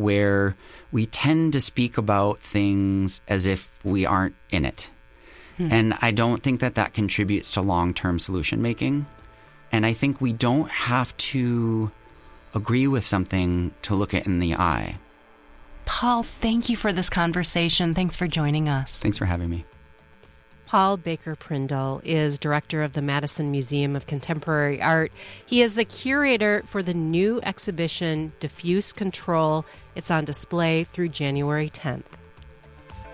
where we tend to speak about things as if we aren't in it. And I don't think that contributes to long-term solution making. And I think we don't have to agree with something to look it in the eye. Paul, thank you for this conversation. Thanks for joining us. Thanks for having me. Paul Baker Prindle is director of the Madison Museum of Contemporary Art. He is the curator for the new exhibition, Diffuse Control. It's on display through January 10th.